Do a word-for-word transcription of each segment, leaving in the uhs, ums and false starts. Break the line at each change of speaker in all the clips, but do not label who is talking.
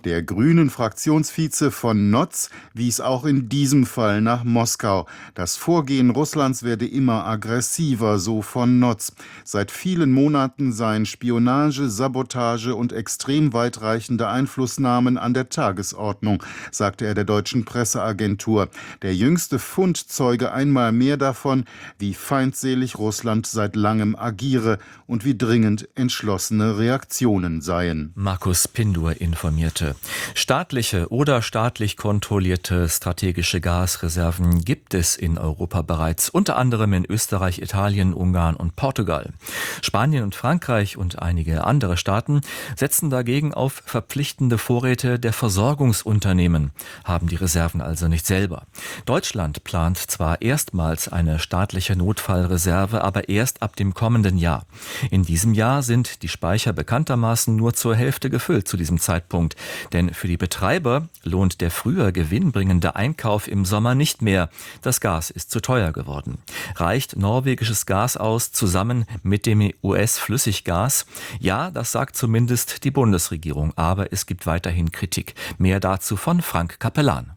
Der Grünen-Fraktionsvize von Notz wies auch in diesem Fall nach Moskau. Das Vorgehen Russlands werde immer aggressiver, so von Notz. Seit vielen Monaten seien Spionage, Sabotage und extrem weitreichende Einflussnahmen an der Tagesordnung, sagte er der deutschen Presseagentur. Der jüngste Fund zeuge einmal mehr davon, wie feindselig Russland seit langem agiere und wie dringend entschlossene Reaktionen seien.
Markus Pindur informierte. Staatliche oder staatlich kontrollierte strategische Gasreserven gibt es in Europa bereits, unter anderem in Österreich, Italien, Ungarn und Portugal. Spanien und Frankreich und einige andere Staaten setzen dagegen auf verpflichtende Vorräte der Versorgungsunternehmen, haben die Reserven also nicht selber. Deutschland plant zwar erstmals eine staatliche Notfallreserve, aber erst ab dem kommenden Jahr. In diesem Jahr sind die Speicher bekanntermaßen nur zur Hälfte gefüllt zu diesem Zeitpunkt. Denn für die Betreiber lohnt der früher gewinnbringende Einkauf im Sommer nicht mehr. Das Gas ist zu teuer geworden. Reicht norwegisches Gas aus, zusammen mit dem U S-Flüssiggas? Ja, das sagt zumindest die Bundesregierung. Aber es gibt weiterhin Kritik. Mehr dazu von Frank Capellan.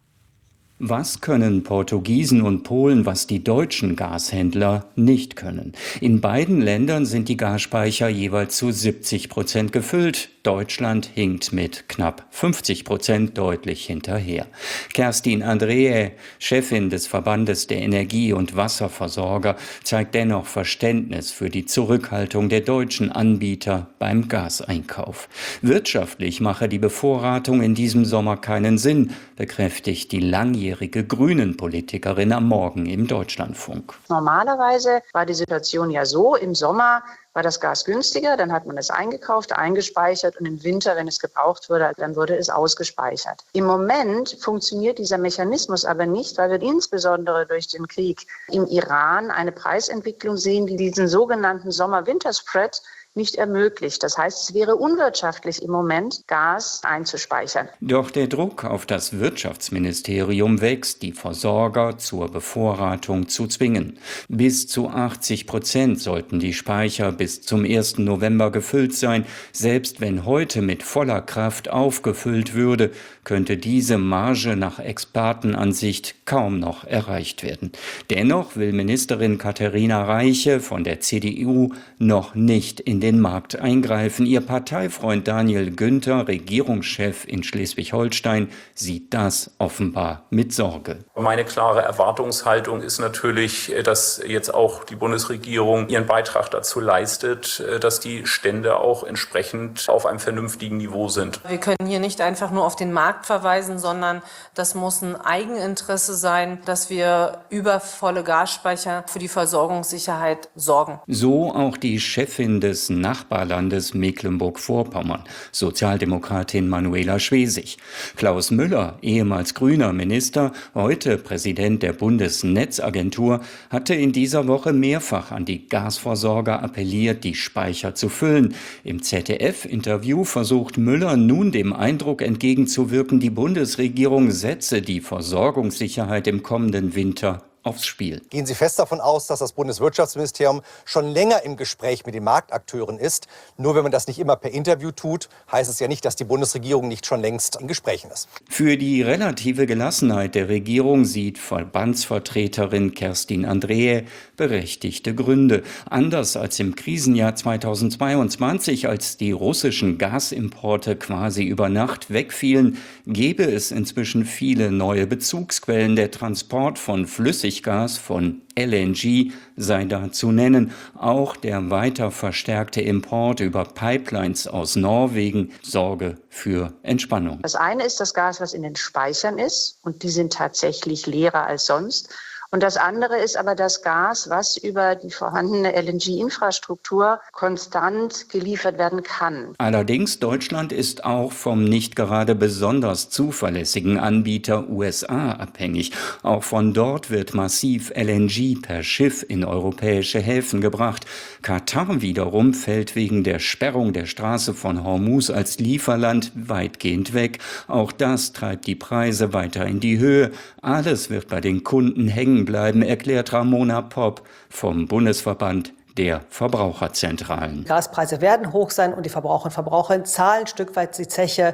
Was können Portugiesen und Polen, was die deutschen Gashändler nicht können? In beiden Ländern sind die Gasspeicher jeweils zu siebzig Prozent gefüllt. Deutschland hinkt mit knapp fünfzig Prozent deutlich hinterher. Kerstin Andreae, Chefin des Verbandes der Energie- und Wasserversorger, zeigt dennoch Verständnis für die Zurückhaltung der deutschen Anbieter beim Gaseinkauf. Wirtschaftlich mache die Bevorratung in diesem Sommer keinen Sinn, bekräftigt die langjährige Grünen-Politikerin am Morgen im Deutschlandfunk.
Normalerweise war die Situation ja so, im Sommer war das Gas günstiger, dann hat man es eingekauft, eingespeichert und im Winter, wenn es gebraucht wurde, dann wurde es ausgespeichert. Im Moment funktioniert dieser Mechanismus aber nicht, weil wir insbesondere durch den Krieg im Iran eine Preisentwicklung sehen, die diesen sogenannten Sommer-Winter-Spread nicht ermöglicht. Das heißt, es wäre unwirtschaftlich im Moment, Gas einzuspeichern.
Doch der Druck auf das Wirtschaftsministerium wächst, die Versorger zur Bevorratung zu zwingen. Bis zu achtzig Prozent sollten die Speicher bis zum ersten November gefüllt sein. Selbst wenn heute mit voller Kraft aufgefüllt würde, könnte diese Marge nach Expertenansicht kaum noch erreicht werden. Dennoch will Ministerin Katharina Reiche von der C D U noch nicht in den Markt eingreifen. Ihr Parteifreund Daniel Günther, Regierungschef in Schleswig-Holstein, sieht das offenbar mit Sorge.
Meine klare Erwartungshaltung ist natürlich, dass jetzt auch die Bundesregierung ihren Beitrag dazu leistet, dass die Stände auch entsprechend auf einem vernünftigen Niveau sind.
Wir können hier nicht einfach nur auf den Markt verweisen, sondern das muss ein Eigeninteresse sein, dass wir über volle Gasspeicher für die Versorgungssicherheit sorgen.
So auch die Chefin des Nachbarlandes Mecklenburg-Vorpommern, Sozialdemokratin Manuela Schwesig. Klaus Müller, ehemals grüner Minister, heute Präsident der Bundesnetzagentur, hatte in dieser Woche mehrfach an die Gasversorger appelliert, die Speicher zu füllen. Im Z D F-Interview versucht Müller nun dem Eindruck entgegenzuwirken, die Bundesregierung setze die Versorgungssicherheit im kommenden Winter aufs Spiel.
Gehen Sie fest davon aus, dass das Bundeswirtschaftsministerium schon länger im Gespräch mit den Marktakteuren ist? Nur wenn man das nicht immer per Interview tut, heißt es ja nicht, dass die Bundesregierung nicht schon längst in Gesprächen ist.
Für die relative Gelassenheit der Regierung sieht Verbandsvertreterin Kerstin Andreae berechtigte Gründe. Anders als im Krisenjahr zweitausendzweiundzwanzig, als die russischen Gasimporte quasi über Nacht wegfielen, gäbe es inzwischen viele neue Bezugsquellen. Der Transport von Flüssiggas von L N G sei da zu nennen. Auch der weiter verstärkte Import über Pipelines aus Norwegen sorge für Entspannung.
Das eine ist das Gas, was in den Speichern ist, und die sind tatsächlich leerer als sonst. Und das andere ist aber das Gas, was über die vorhandene L N G-Infrastruktur konstant geliefert werden kann.
Allerdings, Deutschland ist auch vom nicht gerade besonders zuverlässigen Anbieter U S A abhängig. Auch von dort wird massiv L N G per Schiff in europäische Häfen gebracht. Katar wiederum fällt wegen der Sperrung der Straße von Hormuz als Lieferland weitgehend weg. Auch das treibt die Preise weiter in die Höhe. Alles wird bei den Kunden hängen bleiben, erklärt Ramona Popp vom Bundesverband der Verbraucherzentralen.
Gaspreise werden hoch sein und die Verbraucherinnen und Verbraucher zahlen ein Stück weit die Zeche,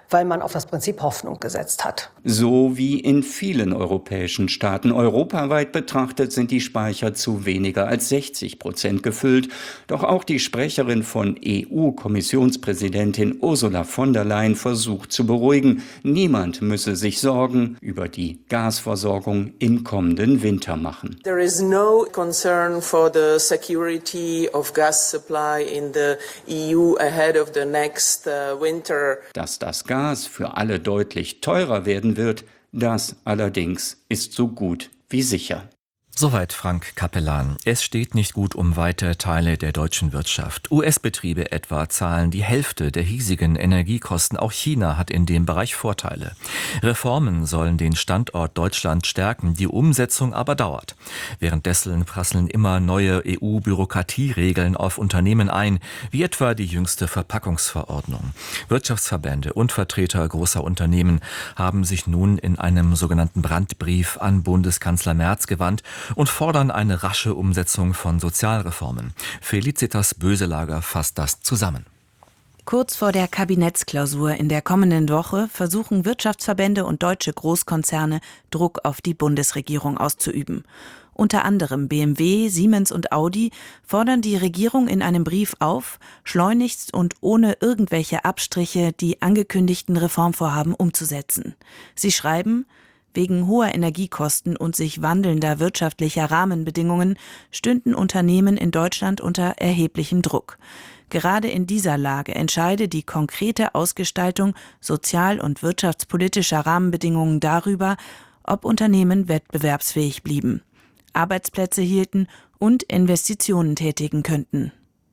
weil man auf das Prinzip Hoffnung gesetzt hat.
So wie in vielen europäischen Staaten. Europaweit betrachtet sind die Speicher zu weniger als sechzig Prozent gefüllt. Doch auch die Sprecherin von E U-Kommissionspräsidentin Ursula von der Leyen versucht zu beruhigen. Niemand müsse sich Sorgen über die Gasversorgung im kommenden Winter machen.
There is no concern for the security of gas supply in the E U ahead of the next uh, winter.
Dass das Gas für alle deutlich teurer werden wird, das allerdings ist so gut wie sicher.
Soweit Frank Capellan. Es steht nicht gut um weite Teile der deutschen Wirtschaft. U S-Betriebe etwa zahlen die Hälfte der hiesigen Energiekosten. Auch China hat in dem Bereich Vorteile. Reformen sollen den Standort Deutschland stärken, die Umsetzung aber dauert. Währenddessen prasseln immer neue E U-Bürokratieregeln auf Unternehmen ein, wie etwa die jüngste Verpackungsverordnung. Wirtschaftsverbände und Vertreter großer Unternehmen haben sich nun in einem sogenannten Brandbrief an Bundeskanzler Merz gewandt und fordern eine rasche Umsetzung von Sozialreformen. Felicitas Böselager fasst das zusammen.
Kurz vor der Kabinettsklausur in der kommenden Woche versuchen Wirtschaftsverbände und deutsche Großkonzerne, Druck auf die Bundesregierung auszuüben. Unter anderem B M W, Siemens und Audi fordern die Regierung in einem Brief auf, schleunigst und ohne irgendwelche Abstriche die angekündigten Reformvorhaben umzusetzen. Sie schreiben: Wegen hoher Energiekosten und sich wandelnder wirtschaftlicher Rahmenbedingungen stünden Unternehmen in Deutschland unter erheblichem Druck. Gerade in dieser Lage entscheide die konkrete Ausgestaltung sozial- und wirtschaftspolitischer Rahmenbedingungen darüber, ob Unternehmen wettbewerbsfähig blieben, Arbeitsplätze hielten und Investitionen tätigen könnten.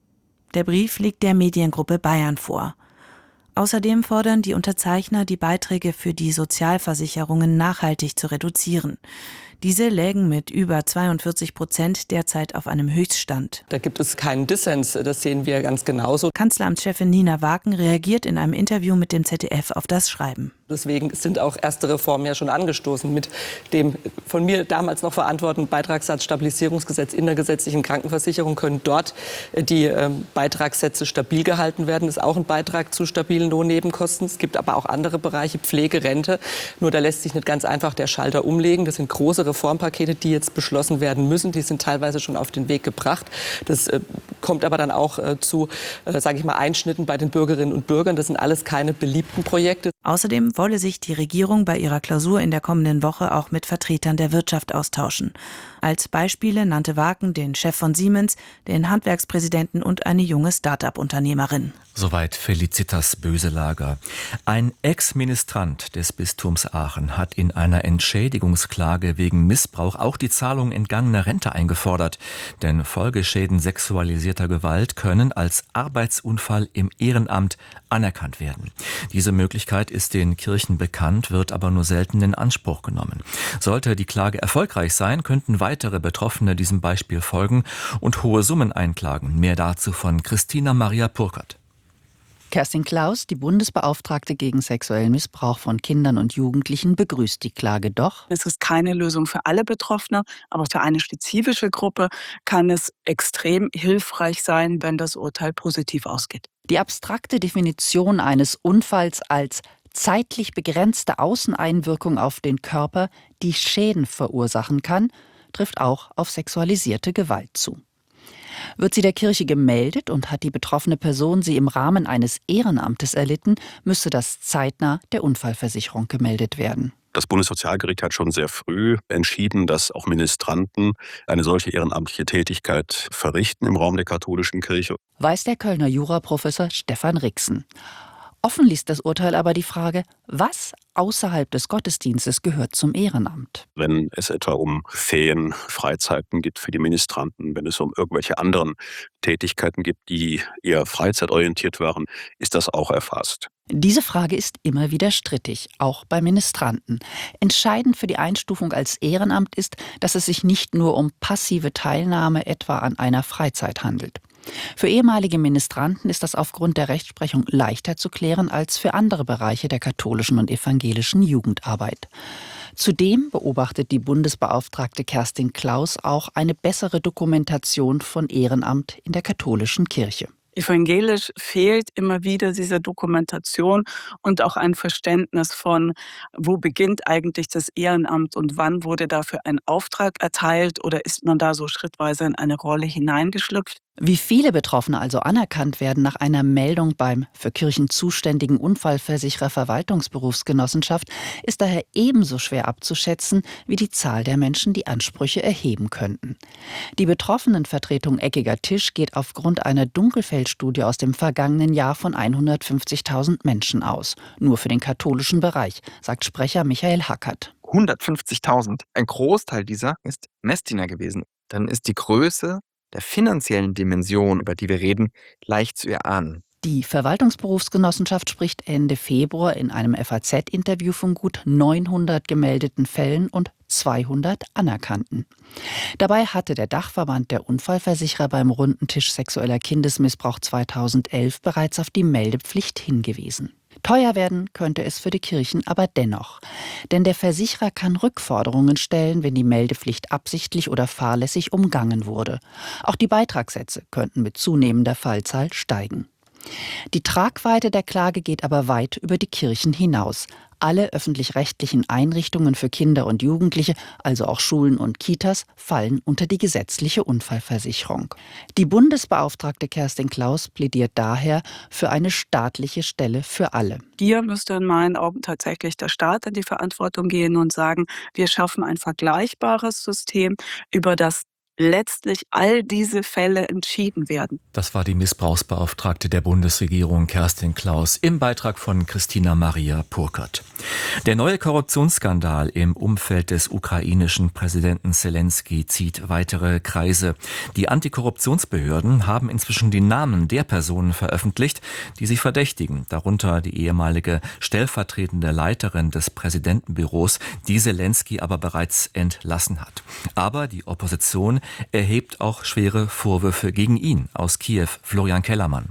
Der Brief liegt der Mediengruppe Bayern vor. Außerdem fordern die Unterzeichner, die Beiträge für die Sozialversicherungen nachhaltig zu reduzieren. Diese lägen mit über zweiundvierzig Prozent derzeit auf einem Höchststand.
Da gibt es keinen Dissens, das sehen wir ganz genauso.
Kanzleramtschefin Nina Waken reagiert in einem Interview mit dem Z D F auf das Schreiben.
Deswegen sind auch erste Reformen ja schon angestoßen mit dem von mir damals noch verantworteten Beitragssatzstabilisierungsgesetz in der gesetzlichen Krankenversicherung. Können dort die äh, Beitragssätze stabil gehalten werden. Das ist auch ein Beitrag zu stabilen Lohnnebenkosten. Es gibt aber auch andere Bereiche, Pflege, Rente. Nur da lässt sich nicht ganz einfach der Schalter umlegen. Das sind große Reformpakete, die jetzt beschlossen werden müssen. Die sind teilweise schon auf den Weg gebracht. Das äh, kommt aber dann auch äh, zu, äh, sage ich mal, Einschnitten bei den Bürgerinnen und Bürgern. Das sind alles keine beliebten Projekte.
Außerdem wolle sich die Regierung bei ihrer Klausur in der kommenden Woche auch mit Vertretern der Wirtschaft austauschen. Als Beispiele nannte Waken den Chef von Siemens, den Handwerkspräsidenten und eine junge Start-up-Unternehmerin.
Soweit Felicitas Böselager. Ein Ex-Ministrant des Bistums Aachen hat in einer Entschädigungsklage wegen Missbrauch auch die Zahlung entgangener Rente eingefordert. Denn Folgeschäden sexualisierter Gewalt können als Arbeitsunfall im Ehrenamt anerkannt werden. Diese Möglichkeit ist den Kirchen bekannt, wird aber nur selten in Anspruch genommen. Sollte die Klage erfolgreich sein, könnten weitere Betroffene diesem Beispiel folgen und hohe Summen einklagen. Mehr dazu von Christina Maria Purkert.
Kerstin Klaus, die Bundesbeauftragte gegen sexuellen Missbrauch von Kindern und Jugendlichen, begrüßt die Klage doch.
Es ist keine Lösung für alle Betroffene, aber für eine spezifische Gruppe kann es extrem hilfreich sein, wenn das Urteil positiv ausgeht.
Die abstrakte Definition eines Unfalls als zeitlich begrenzte Außeneinwirkung auf den Körper, die Schäden verursachen kann, trifft auch auf sexualisierte Gewalt zu. Wird sie der Kirche gemeldet und hat die betroffene Person sie im Rahmen eines Ehrenamtes erlitten, müsste das zeitnah der Unfallversicherung gemeldet werden.
Das Bundessozialgericht hat schon sehr früh entschieden, dass auch Ministranten eine solche ehrenamtliche Tätigkeit verrichten im Raum der katholischen Kirche.
Weiß der Kölner Juraprofessor Stefan Rixen. Offen ließ das Urteil aber die Frage, was außerhalb des Gottesdienstes gehört zum Ehrenamt.
Wenn es etwa um Ferien, Freizeiten gibt für die Ministranten, wenn es um irgendwelche anderen Tätigkeiten gibt, die eher freizeitorientiert waren, ist das auch erfasst.
Diese Frage ist immer wieder strittig, auch bei Ministranten. Entscheidend für die Einstufung als Ehrenamt ist, dass es sich nicht nur um passive Teilnahme etwa an einer Freizeit handelt. Für ehemalige Ministranten ist das aufgrund der Rechtsprechung leichter zu klären als für andere Bereiche der katholischen und evangelischen Jugendarbeit. Zudem beobachtet die Bundesbeauftragte Kerstin Klaus auch eine bessere Dokumentation von Ehrenamt in der katholischen Kirche.
Evangelisch fehlt immer wieder diese Dokumentation und auch ein Verständnis von, wo beginnt eigentlich das Ehrenamt und wann wurde dafür ein Auftrag erteilt oder ist man da so schrittweise in eine Rolle hineingeschlüpft.
Wie viele Betroffene also anerkannt werden nach einer Meldung beim für Kirchen zuständigen Unfallversicherer Verwaltungsberufsgenossenschaft, ist daher ebenso schwer abzuschätzen wie die Zahl der Menschen, die Ansprüche erheben könnten. Die Betroffenenvertretung Eckiger Tisch geht aufgrund einer Dunkelfeldstudie aus dem vergangenen Jahr von hundertfünfzigtausend Menschen aus. Nur für den katholischen Bereich, sagt Sprecher Michael Hackert.
hundertfünfzigtausend. Ein Großteil dieser ist Messdiener gewesen. Dann ist die Größe der finanziellen Dimension, über die wir reden, leicht zu erahnen.
Die Verwaltungsberufsgenossenschaft spricht Ende Februar in einem F A Z-Interview von gut neunhundert gemeldeten Fällen und zweihundert anerkannten. Dabei hatte der Dachverband der Unfallversicherer beim runden Tisch sexueller Kindesmissbrauch zweitausendelf bereits auf die Meldepflicht hingewiesen. Teuer werden könnte es für die Kirchen aber dennoch. Denn der Versicherer kann Rückforderungen stellen, wenn die Meldepflicht absichtlich oder fahrlässig umgangen wurde. Auch die Beitragssätze könnten mit zunehmender Fallzahl steigen. Die Tragweite der Klage geht aber weit über die Kirchen hinaus. Alle öffentlich-rechtlichen Einrichtungen für Kinder und Jugendliche, also auch Schulen und Kitas, fallen unter die gesetzliche Unfallversicherung. Die Bundesbeauftragte Kerstin Klaus plädiert daher für eine staatliche Stelle für alle.
Hier müsste in meinen Augen tatsächlich der Staat in die Verantwortung gehen und sagen, wir schaffen ein vergleichbares System, über das letztlich all diese Fälle entschieden werden.
Das war die Missbrauchsbeauftragte der Bundesregierung Kerstin Klaus im Beitrag von Christina Maria Purkert. Der neue Korruptionsskandal im Umfeld des ukrainischen Präsidenten Selenskyj zieht weitere Kreise. Die Antikorruptionsbehörden haben inzwischen die Namen der Personen veröffentlicht, die sie verdächtigen, darunter die ehemalige stellvertretende Leiterin des Präsidentenbüros, die Selenskyj aber bereits entlassen hat. Aber die Opposition erhebt auch schwere Vorwürfe gegen ihn. Aus Kiew, Florian Kellermann.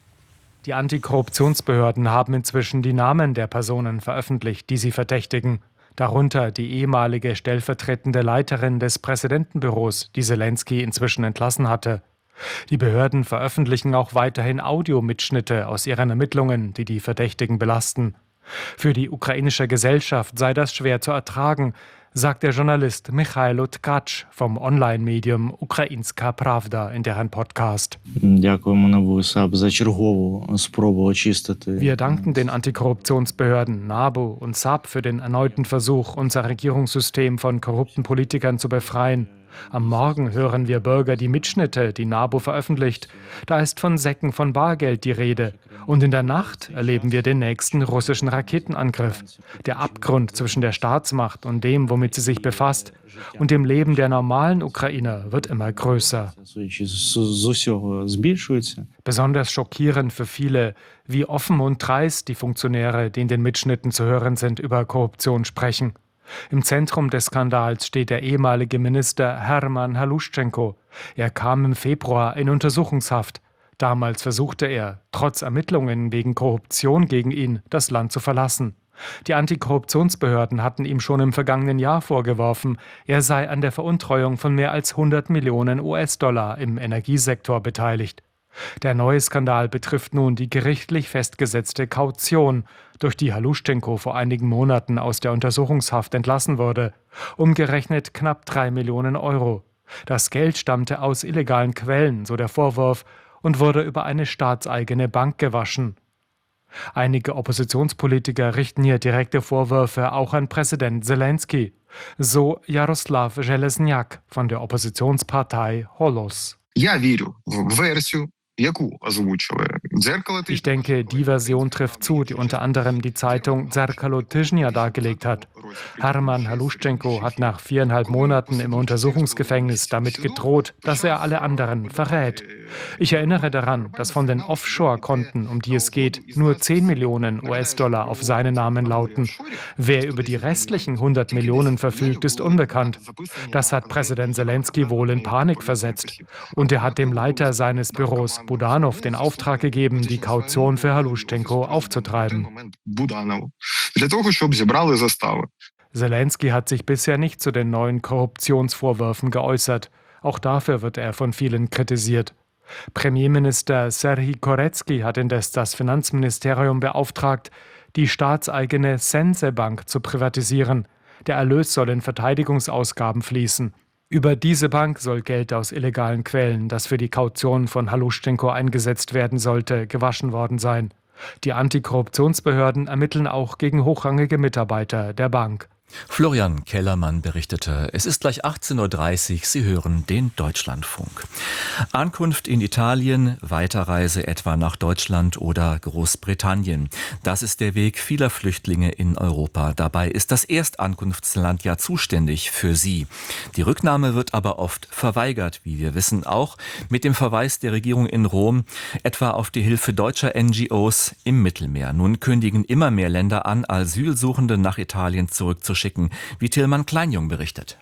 Die Antikorruptionsbehörden haben inzwischen die Namen der Personen veröffentlicht, die sie verdächtigen. Darunter die ehemalige stellvertretende Leiterin des Präsidentenbüros, die Selenskyj inzwischen entlassen hatte. Die Behörden veröffentlichen auch weiterhin Audiomitschnitte aus ihren Ermittlungen, die die Verdächtigen belasten. Für die ukrainische Gesellschaft sei das schwer zu ertragen, sagt der Journalist Michailo Tkacz vom Online-Medium Ukrainska Pravda in deren Podcast. Wir danken den Antikorruptionsbehörden N A B U und S A P für den erneuten Versuch, unser Regierungssystem von korrupten Politikern zu befreien. Am Morgen hören wir Bürger die Mitschnitte, die N A B U veröffentlicht. Da ist von Säcken von Bargeld die Rede. Und in der Nacht erleben wir den nächsten russischen Raketenangriff. Der Abgrund zwischen der Staatsmacht und dem, womit sie sich befasst, und dem Leben der normalen Ukrainer wird immer größer. Besonders schockierend für viele, wie offen und dreist die Funktionäre, die in den Mitschnitten zu hören sind, über Korruption sprechen. Im Zentrum des Skandals steht der ehemalige Minister Hermann Haluschenko. Er kam im Februar in Untersuchungshaft. Damals versuchte er, trotz Ermittlungen wegen Korruption gegen ihn, das Land zu verlassen. Die Antikorruptionsbehörden hatten ihm schon im vergangenen Jahr vorgeworfen, er sei an der Veruntreuung von mehr als hundert Millionen U S-Dollar im Energiesektor beteiligt. Der neue Skandal betrifft nun die gerichtlich festgesetzte Kaution, durch die Haluschenko vor einigen Monaten aus der Untersuchungshaft entlassen wurde. Umgerechnet knapp drei Millionen Euro. Das Geld stammte aus illegalen Quellen, so der Vorwurf, und wurde über eine staatseigene Bank gewaschen. Einige Oppositionspolitiker richten hier direkte Vorwürfe auch an Präsident Selenskyj, so Jaroslav Železňak von der Oppositionspartei Holos. Ich denke, die Version trifft zu, die unter anderem die Zeitung Zerkalo Tyžnia dargelegt hat. Hermann Haluschenko hat nach viereinhalb Monaten im Untersuchungsgefängnis damit gedroht, dass er alle anderen verrät. Ich erinnere daran, dass von den Offshore-Konten, um die es geht, nur zehn Millionen U S-Dollar auf seinen Namen lauten. Wer über die restlichen hundert Millionen verfügt, ist unbekannt. Das hat Präsident Selenskyj wohl in Panik versetzt. Und er hat dem Leiter seines Büros Budanov den Auftrag gegeben, die Kaution für Haluschenko aufzutreiben. Selenskyj hat sich bisher nicht zu den neuen Korruptionsvorwürfen geäußert. Auch dafür wird er von vielen kritisiert. Premierminister Serhii Korecki hat indes das Finanzministerium beauftragt, die staatseigene Sense Bank zu privatisieren. Der Erlös soll in Verteidigungsausgaben fließen. Über diese Bank soll Geld aus illegalen Quellen, das für die Kaution von Haluschenko eingesetzt werden sollte, gewaschen worden sein. Die Antikorruptionsbehörden ermitteln auch gegen hochrangige Mitarbeiter der Bank.
Florian Kellermann berichtete. Es ist gleich achtzehn Uhr dreißig. Sie hören den Deutschlandfunk. Ankunft in Italien, Weiterreise etwa nach Deutschland oder Großbritannien. Das ist der Weg vieler Flüchtlinge in Europa. Dabei ist das Erstankunftsland ja zuständig für sie. Die Rücknahme wird aber oft verweigert, wie wir wissen, auch mit dem Verweis der Regierung in Rom etwa auf die Hilfe deutscher N G Os im Mittelmeer. Nun kündigen immer mehr Länder an, Asylsuchende nach Italien zurückzuschicken. Schicken, wie Tillmann Kleinjung berichtet.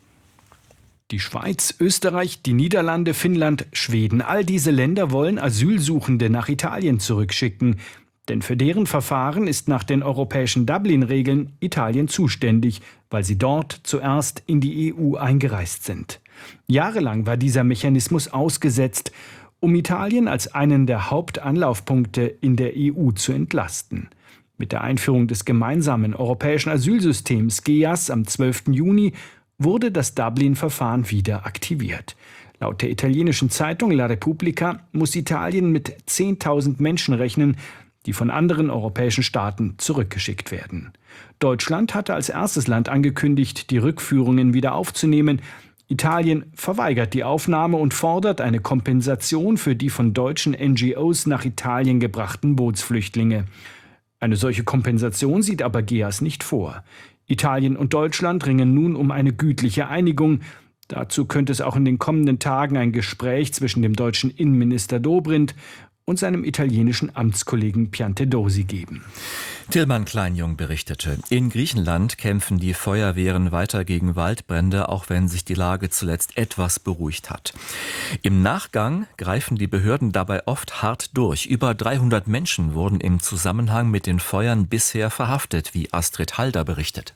Die Schweiz, Österreich, die Niederlande, Finnland, Schweden, all diese Länder wollen Asylsuchende nach Italien zurückschicken. Denn für deren Verfahren ist nach den europäischen Dublin-Regeln Italien zuständig, weil sie dort zuerst in die E U eingereist sind. Jahrelang war dieser Mechanismus ausgesetzt, um Italien als einen der Hauptanlaufpunkte in der E U zu entlasten. Mit der Einführung des gemeinsamen europäischen Asylsystems G E A S am zwölften Juni wurde das Dublin-Verfahren wieder aktiviert. Laut der italienischen Zeitung La Repubblica muss Italien mit zehntausend Menschen rechnen, die von anderen europäischen Staaten zurückgeschickt werden. Deutschland hatte als erstes Land angekündigt, die Rückführungen wieder aufzunehmen. Italien verweigert die Aufnahme und fordert eine Kompensation für die von deutschen N G Os nach Italien gebrachten Bootsflüchtlinge. Eine solche Kompensation sieht aber G E A S nicht vor. Italien und Deutschland ringen nun um eine gütliche Einigung. Dazu könnte es auch in den kommenden Tagen ein Gespräch zwischen dem deutschen Innenminister Dobrindt und seinem italienischen Amtskollegen Piantedosi geben.
Tillmann Kleinjung berichtete. In Griechenland kämpfen die Feuerwehren weiter gegen Waldbrände, auch wenn sich die Lage zuletzt etwas beruhigt hat. Im Nachgang greifen die Behörden dabei oft hart durch. Über dreihundert Menschen wurden im Zusammenhang mit den Feuern bisher verhaftet, wie Astrid Halder berichtet.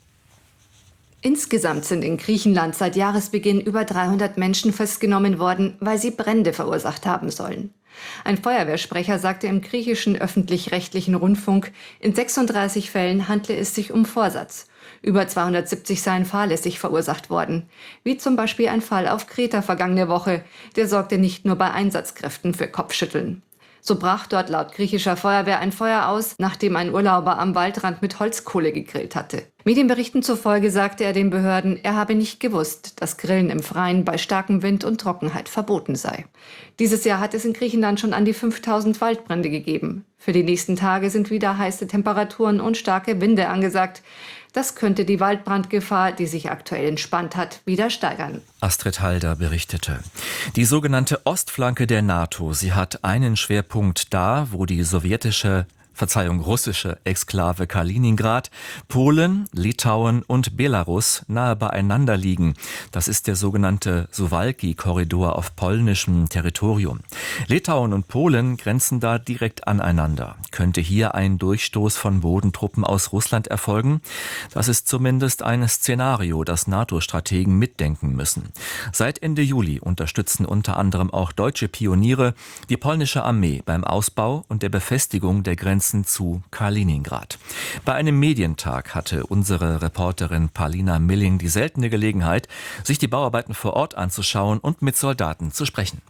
Insgesamt sind in Griechenland seit Jahresbeginn über dreihundert Menschen festgenommen worden, weil sie Brände verursacht haben sollen. Ein Feuerwehrsprecher sagte im griechischen öffentlich-rechtlichen Rundfunk, in sechsunddreißig Fällen handle es sich um Vorsatz. Über zweihundertsiebzig seien fahrlässig verursacht worden. Wie zum Beispiel ein Fall auf Kreta vergangene Woche. Der sorgte nicht nur bei Einsatzkräften für Kopfschütteln. So brach dort laut griechischer Feuerwehr ein Feuer aus, nachdem ein Urlauber am Waldrand mit Holzkohle gegrillt hatte. Medienberichten zufolge sagte er den Behörden, er habe nicht gewusst, dass Grillen im Freien bei starkem Wind und Trockenheit verboten sei. Dieses Jahr hat es in Griechenland schon an die fünftausend Waldbrände gegeben. Für die nächsten Tage sind wieder heiße Temperaturen und starke Winde angesagt. Das könnte die Waldbrandgefahr, die sich aktuell entspannt hat, wieder steigern.
Astrid Halder berichtete. Die sogenannte Ostflanke der NATO, sie hat einen Schwerpunkt da, wo die sowjetische Verzeihung, russische Exklave Kaliningrad, Polen, Litauen und Belarus nahe beieinander liegen. Das ist der sogenannte Suwałki-Korridor auf polnischem Territorium. Litauen und Polen grenzen da direkt aneinander. Könnte hier ein Durchstoß von Bodentruppen aus Russland erfolgen? Das ist zumindest ein Szenario, das NATO-Strategen mitdenken müssen. Seit Ende Juli unterstützen unter anderem auch deutsche Pioniere die polnische Armee beim Ausbau und der Befestigung der Grenzen zu Kaliningrad. Bei einem Medientag hatte unsere Reporterin Paulina Milling die seltene Gelegenheit, sich die Bauarbeiten vor Ort anzuschauen und mit Soldaten zu sprechen.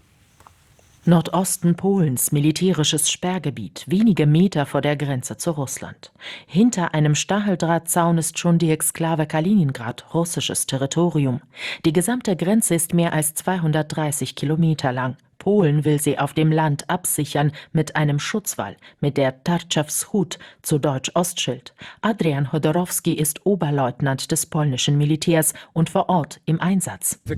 Nordosten Polens, militärisches Sperrgebiet, wenige Meter vor der Grenze zu Russland. Hinter einem Stacheldrahtzaun ist schon die Exklave Kaliningrad, russisches Territorium. Die gesamte Grenze ist mehr als zweihundertdreißig Kilometer lang. Polen will sie auf dem Land absichern mit einem Schutzwall, mit der Tarczewschód, zu Deutsch Ostschild. Adrian Chodorowski ist Oberleutnant des polnischen Militärs und vor Ort im Einsatz. Wir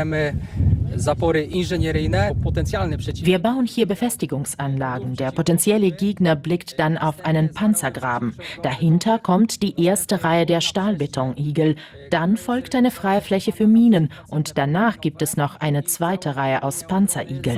bauen hier Befestigungsanlagen. Der potenzielle Gegner blickt dann auf einen Panzergraben. Dahinter kommt die erste Reihe der Stahlbetonigel. Dann folgt eine freie Fläche für Minen und danach gibt es noch eine zweite Reihe aus Panzerigeln.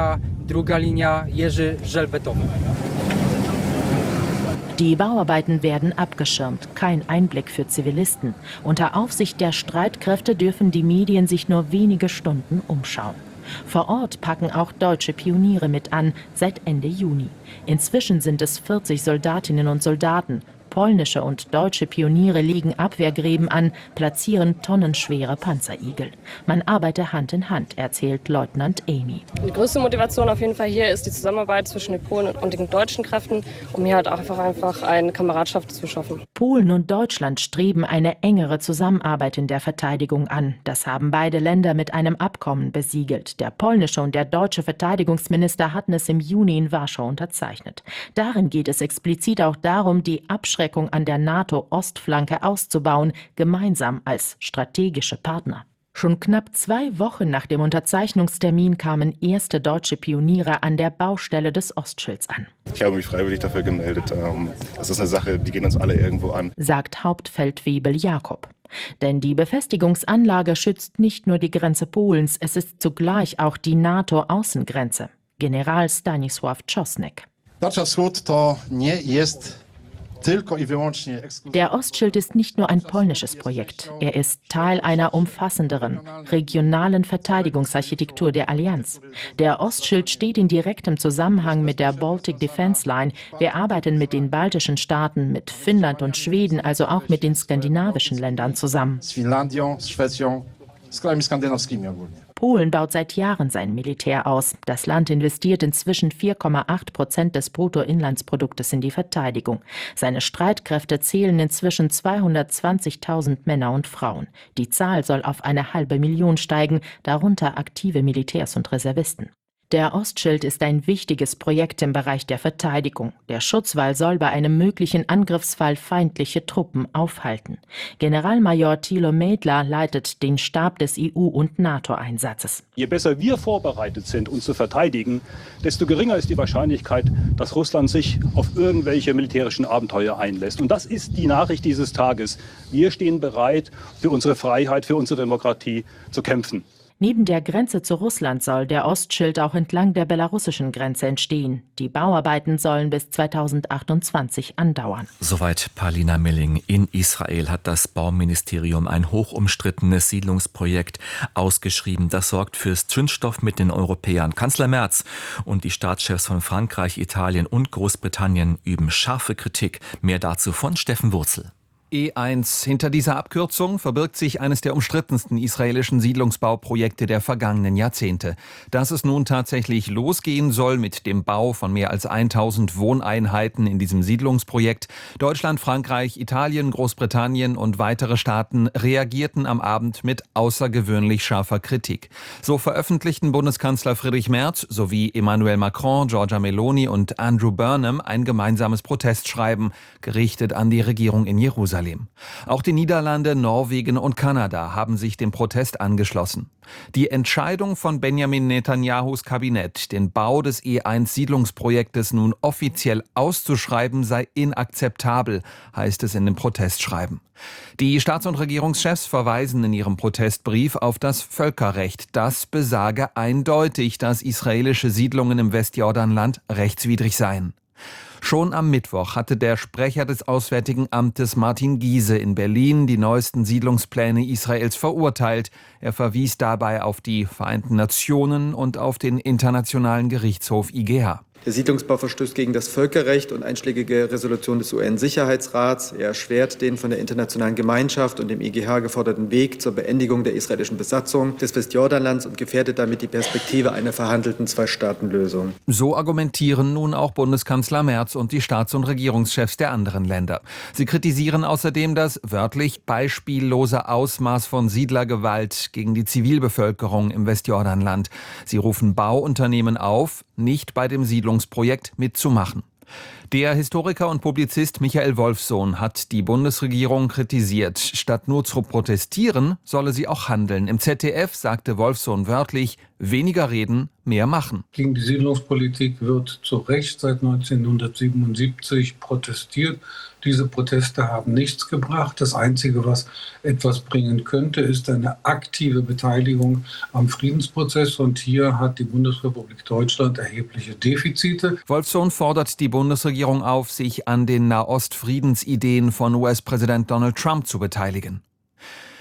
Die Bauarbeiten werden abgeschirmt, kein Einblick für Zivilisten. Unter Aufsicht der Streitkräfte dürfen die Medien sich nur wenige Stunden umschauen. Vor Ort packen auch deutsche Pioniere mit an, seit Ende Juni. Inzwischen sind es vierzig Soldatinnen und Soldaten. Polnische und deutsche Pioniere legen Abwehrgräben an, platzieren tonnenschwere Panzerigel. Man arbeite Hand in Hand, erzählt Leutnant Amy.
Die größte Motivation auf jeden Fall hier ist die Zusammenarbeit zwischen den Polen und den deutschen Kräften, um hier halt auch einfach, einfach eine Kameradschaft zu schaffen.
Polen und Deutschland streben eine engere Zusammenarbeit in der Verteidigung an. Das haben beide Länder mit einem Abkommen besiegelt. Der polnische und der deutsche Verteidigungsminister hatten es im Juni in Warschau unterzeichnet. Darin geht es explizit auch darum, die Abschreckung an der NATO-Ostflanke auszubauen, gemeinsam als strategische Partner. Schon knapp zwei Wochen nach dem Unterzeichnungstermin kamen erste deutsche Pioniere an der Baustelle des Ostschilds an.
Ich habe mich freiwillig dafür gemeldet. Das ist eine Sache, die geht uns alle irgendwo an,
sagt Hauptfeldwebel Jakob. Denn die Befestigungsanlage schützt nicht nur die Grenze Polens, es ist zugleich auch die NATO-Außengrenze. General Stanisław Czosnek. Der Ostschild ist nicht nur ein polnisches Projekt. Er ist Teil einer umfassenderen, regionalen Verteidigungsarchitektur der Allianz. Der Ostschild steht in direktem Zusammenhang mit der Baltic Defense Line. Wir arbeiten mit den baltischen Staaten, mit Finnland und Schweden, also auch mit den skandinavischen Ländern zusammen. Polen baut seit Jahren sein Militär aus. Das Land investiert inzwischen vier Komma acht Prozent des Bruttoinlandsproduktes in die Verteidigung. Seine Streitkräfte zählen inzwischen zweihundertzwanzigtausend Männer und Frauen. Die Zahl soll auf eine halbe Million steigen, darunter aktive Militärs und Reservisten. Der Ostschild ist ein wichtiges Projekt im Bereich der Verteidigung. Der Schutzwall soll bei einem möglichen Angriffsfall feindliche Truppen aufhalten. Generalmajor Thilo Meidler leitet den Stab des E U- und NATO-Einsatzes.
Je besser wir vorbereitet sind, uns zu verteidigen, desto geringer ist die Wahrscheinlichkeit, dass Russland sich auf irgendwelche militärischen Abenteuer einlässt. Und das ist die Nachricht dieses Tages. Wir stehen bereit, für unsere Freiheit, für unsere Demokratie zu kämpfen.
Neben der Grenze zu Russland soll der Ostschild auch entlang der belarussischen Grenze entstehen. Die Bauarbeiten sollen bis zweitausendachtundzwanzig andauern.
Soweit Palina Milling. In Israel hat das Bauministerium ein hochumstrittenes Siedlungsprojekt ausgeschrieben. Das sorgt fürs Zündstoff mit den Europäern. Kanzler Merz und die Staatschefs von Frankreich, Italien und Großbritannien üben scharfe Kritik. Mehr dazu von Steffen Wurzel.
E eins. Hinter dieser Abkürzung verbirgt sich eines der umstrittensten israelischen Siedlungsbauprojekte der vergangenen Jahrzehnte. Dass es nun tatsächlich losgehen soll mit dem Bau von mehr als tausend Wohneinheiten in diesem Siedlungsprojekt. Deutschland, Frankreich, Italien, Großbritannien und weitere Staaten reagierten am Abend mit außergewöhnlich scharfer Kritik. So veröffentlichten Bundeskanzler Friedrich Merz sowie Emmanuel Macron, Giorgia Meloni und Andrew Burnham ein gemeinsames Protestschreiben, gerichtet an die Regierung in Jerusalem. Auch die Niederlande, Norwegen und Kanada haben sich dem Protest angeschlossen. Die Entscheidung von Benjamin Netanyahus Kabinett, den Bau des E eins Siedlungsprojektes nun offiziell auszuschreiben, sei inakzeptabel, heißt es in dem Protestschreiben. Die Staats- und Regierungschefs verweisen in ihrem Protestbrief auf das Völkerrecht. Das besage eindeutig, dass israelische Siedlungen im Westjordanland rechtswidrig seien. Schon am Mittwoch hatte der Sprecher des Auswärtigen Amtes Martin Giese in Berlin die neuesten Siedlungspläne Israels verurteilt. Er verwies dabei auf die Vereinten Nationen und auf den Internationalen Gerichtshof I G H.
Der Siedlungsbau verstößt gegen das Völkerrecht und einschlägige Resolution des U N-Sicherheitsrats. Er erschwert den von der internationalen Gemeinschaft und dem I G H geforderten Weg zur Beendigung der israelischen Besatzung des Westjordanlands und gefährdet damit die Perspektive einer verhandelten Zwei-Staaten-Lösung.
So argumentieren nun auch Bundeskanzler Merz und die Staats- und Regierungschefs der anderen Länder. Sie kritisieren außerdem das wörtlich beispiellose Ausmaß von Siedlergewalt gegen die Zivilbevölkerung im Westjordanland. Sie rufen Bauunternehmen auf, nicht bei dem Siedlungsprojekt mitzumachen. Der Historiker und Publizist Michael Wolffsohn hat die Bundesregierung kritisiert. Statt nur zu protestieren, solle sie auch handeln. Im Z D F sagte Wolffsohn wörtlich, weniger reden, mehr machen.
Gegen die Siedlungspolitik wird zu Recht seit neunzehnhundertsiebenundsiebzig protestiert. Diese Proteste haben nichts gebracht. Das Einzige, was etwas bringen könnte, ist eine aktive Beteiligung am Friedensprozess. Und hier hat die Bundesrepublik Deutschland erhebliche Defizite.
Wolffsohn fordert die Bundesregierung auf, sich an den Nahost-Friedensideen von U S-Präsident Donald Trump zu beteiligen.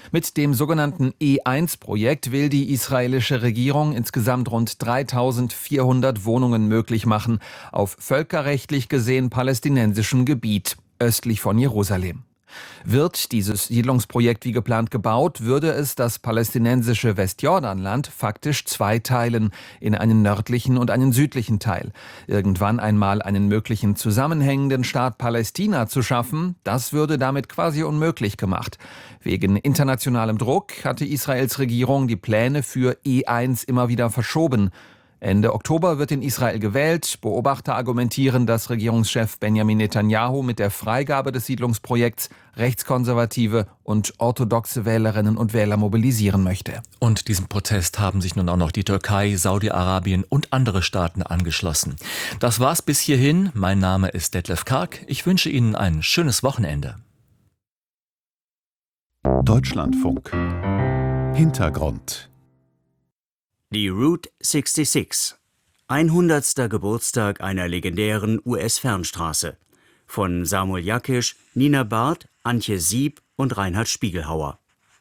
Mit dem sogenannten E eins Projekt will die israelische Regierung insgesamt rund dreitausendvierhundert Wohnungen möglich machen, auf völkerrechtlich gesehen palästinensischem Gebiet, östlich von Jerusalem. Wird dieses Siedlungsprojekt wie geplant gebaut, würde es das palästinensische Westjordanland faktisch zweiteilen, in einen nördlichen und einen südlichen Teil. Irgendwann einmal einen möglichen zusammenhängenden Staat Palästina zu schaffen, das würde damit quasi unmöglich gemacht. Wegen internationalem Druck hatte Israels Regierung die Pläne für E eins immer wieder verschoben. Ende Oktober wird in Israel gewählt. Beobachter argumentieren, dass Regierungschef Benjamin Netanyahu mit der Freigabe des Siedlungsprojekts rechtskonservative und orthodoxe Wählerinnen und Wähler mobilisieren möchte.
Und diesem Protest haben sich nun auch noch die Türkei, Saudi-Arabien und andere Staaten angeschlossen. Das war's bis hierhin. Mein Name ist Detlef Karg. Ich wünsche Ihnen ein schönes Wochenende.
Deutschlandfunk. Hintergrund.
Die Route sechsundsechzig, hundertster Geburtstag einer legendären U S-Fernstraße. Von Samuel Jakisch, Nina Barth, Antje Sieb und Reinhard Spiegelhauer.